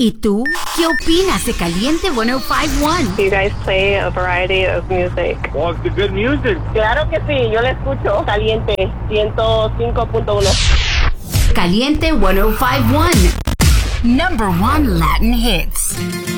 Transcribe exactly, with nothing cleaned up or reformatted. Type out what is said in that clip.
¿Y tú? ¿Qué opinas de Caliente ciento cincuenta y uno? You guys play a variety of music. Oh, it's good music. Claro que sí, yo le escucho. Caliente ciento cinco punto uno. Caliente ciento cincuenta y uno. Number one Latin hits.